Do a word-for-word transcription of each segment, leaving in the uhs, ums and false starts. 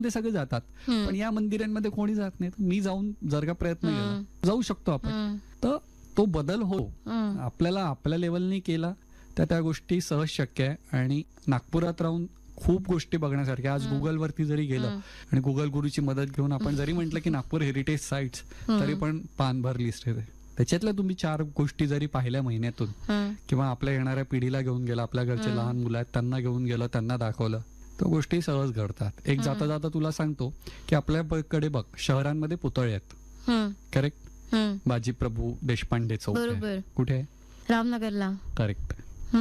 ते सगळे जातात, पण या मंदिरांमध्ये कोणी जात नाही. मी जाऊन जर का प्रयत्न केला, जाऊ शकतो आपण. तर तो बदल हो, आपल्याला आपल्या लेवलनी केला तर त्या गोष्टी सहज शक्य आहे. आणि नागपुरात राहून खूप गोष्टी बघण्यासारख्या. आज गुगल वरती जरी गेलं आणि गुगल गुरुची मदत घेऊन आपण जरी म्हटलं की नागपूर हेरिटेज साइट्स, तरी पण पानभर लिस्ट आहे. त्याच्यातल्या तुम्ही चार गोष्टी जरी पाहिल्या महिन्यातून, किंवा आपल्या येणाऱ्या पिढीला घेऊन गेला, आपल्या घरचे लहान मुलं आहेत त्यांना घेऊन गेलं, त्यांना दाखवलं, तर गोष्टी सहज घडतात. एक जाता जाता तुला सांगतो की आपल्याकडे बघ शहरांमध्ये पुतळे आहेत, करेक्ट. बाजीप्रभू देशपांडे चौक कुठे आहे? रामनगरला. करेक्ट,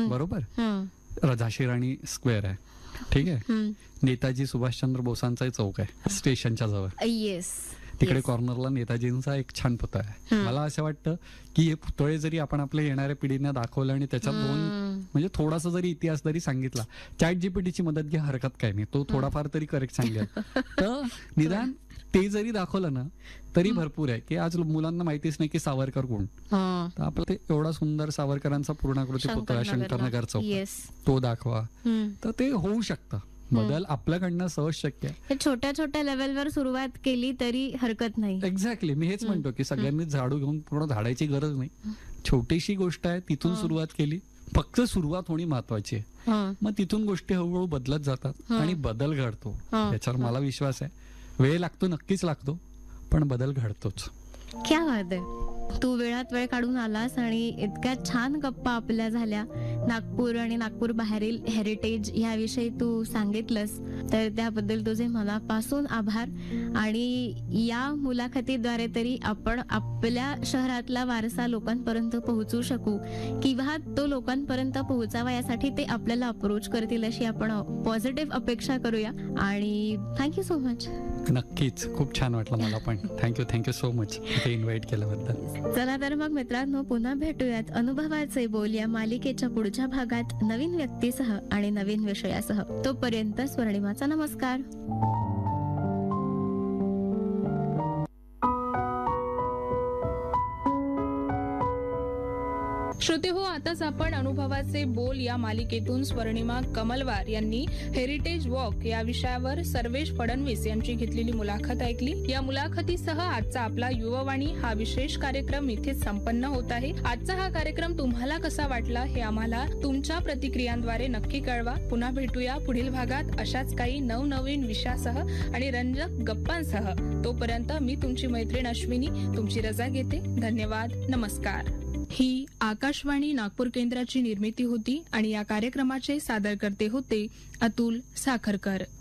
बरोबर. झाशी राणी स्क्वेअर आहे, ठीक आहे. नेताजी सुभाषचंद्र बोसांचा चौक आहे स्टेशनच्या जवळ. येस, तिकडे कॉर्नरला नेताजींचा एक छान पुतळा आहे. मला असं वाटतं की हे पुतळे जरी आपण आपल्या येणाऱ्या पिढींना दाखवलं आणि त्याच्यात दोन म्हणजे थोडासा जरी इतिहास जरी सांगितला, चॅट जीपीटीची मदत घ्या, हरकत काय नाही, तो थोडाफार तरी करेक्ट सांगेल. तर निदान ते जरी दाखवलं ना तरी भरपूर आहे. की आज मुलांना माहितीच नाही की सावरकर कोण, तर आपलं ते एवढा सुंदर सावरकरांचा पूर्णाकृती पुतळा शंकरनगर चौक, तो दाखवा, तर ते होऊ शकतं. बदल आपल्याकडनं सहज शक्य आहे. छोट्या छोट्या लेवलवर सुरुवात केली तरी हरकत नाही. एक्झॅक्टली, मी हेच म्हणतो की सगळ्यांनी झाडू घेऊन पूर्ण झाडायची गरज नाही. छोटीशी गोष्ट आहे, तिथून सुरुवात केली, फक्त सुरुवात होणी महत्वाची आहे. मग तिथून गोष्टी हळूहळू बदलत जातात आणि बदल घडतो. याच्यावर मला विश्वास आहे. वेळ लागतो, नक्कीच लागतो, पण बदल घडतोच. क्या बात आहे. तू वेळात वेळ काढून आलास आणि इतक्या छान गप्पा आपल्या झाल्या. नागपूर आणि नागपूर बाहेरील हेरिटेज याविषयी तू सांगितलंस, तर त्याबद्दल तुझे मनापासून आभार. आणि या मुलाखतीद्वारे तरी आपण आपल्या शहरातला वारसा लोकांपर्यंत पोहोचू शकू, किंवा तो लोकांपर्यंत पोहोचावा यासाठी ते आपल्याला अप्रोच करतील अशी आपण पॉझिटिव्ह अपेक्षा करूया. आणि थँक्यू सो मच. नक्कीच, खूप छान वाटलं मला पण. थँक्यू थँक्यू सो मच इथे इन्व्हाइट केल्याबद्दल. चला तर मग मित्रांनो, पुन्हा भेटूयात अनुभवाचे बोल या मालिकेच्या पुढच्या भागात नवीन व्यक्तीसह आणि नवीन विषयासह. तोपर्यंत स्वर्णिमाचा नमस्कार. श्रोते हो, आताच आपण अनुभवाचे बोल या मालिकेतून स्वर्णिमा कमलवार यांनी हेरिटेज वॉक या विषयावर सर्वेश फडणवीस यांची घेतलेली मुलाखत ऐकली. या मुलाखतीसह आजचा आपला युववाणी हा विशेष कार्यक्रम इथेच संपन्न होत आहे. आजचा हा कार्यक्रम तुम्हाला कसा वाटला हे आम्हाला तुमच्या प्रतिक्रियांद्वारे नक्की कळवा. पुन्हा भेटूया पुढील भागात अशाच काही नवनवीन विषयासह आणि रंजक गप्पांसह. तोपर्यंत मी तुमची मैत्रीण अश्विनी तुमची रजा घेते. धन्यवाद, नमस्कार. ही आकाशवाणी नागपूर केंद्राची निर्मिती होती आणि या कार्यक्रमाचे सादरकर्ते होते अतुल साखरकर.